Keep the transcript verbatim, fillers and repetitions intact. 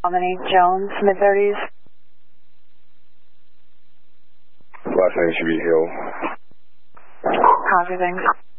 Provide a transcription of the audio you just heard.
Dominique Jones, mid thirties. Last name should be Hill. Copy, thanks.